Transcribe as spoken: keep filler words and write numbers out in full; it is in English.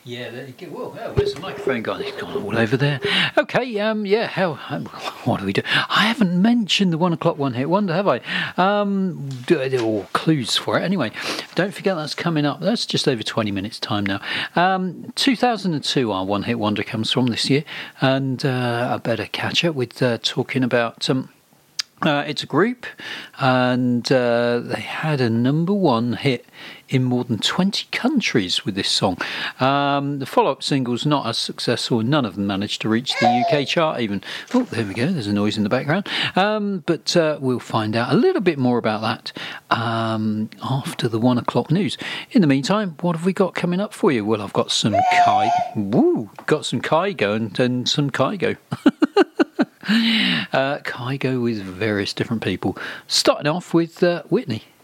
Yeah, there you go. Whoa, oh, where's the microphone gone? It's gone all over there. Okay, um, yeah, how, um, what do we do? I haven't mentioned the one o'clock one hit wonder, have I? Um, or clues for it. Anyway, don't forget that's coming up. That's just over twenty minutes' time now. Um, two thousand two, our one hit wonder comes from this year, and uh, I better catch up with uh, talking about. Um, Uh, it's a group, and uh, they had a number one hit in more than twenty countries with this song. Um, the follow-up single's not as successful. None of them managed to reach the U K chart even. Oh, there we go. There's a noise in the background. Um, but uh, we'll find out a little bit more about that um, after the one o'clock news. In the meantime, what have we got coming up for you? Well, I've got some Kai. Woo! Got some Kygo and, and some Kygo. Uh, Kygo with various different people. Starting off with uh, Whitney.